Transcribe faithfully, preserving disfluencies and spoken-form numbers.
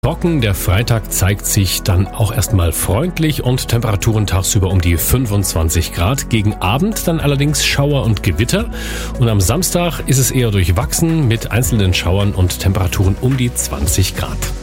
Trocken, der Freitag zeigt sich dann auch erstmal freundlich und Temperaturen tagsüber um die fünfundzwanzig Grad. Gegen Abend dann allerdings Schauer und Gewitter. Und am Samstag ist es eher durchwachsen mit einzelnen Schauern und Temperaturen um die zwanzig Grad.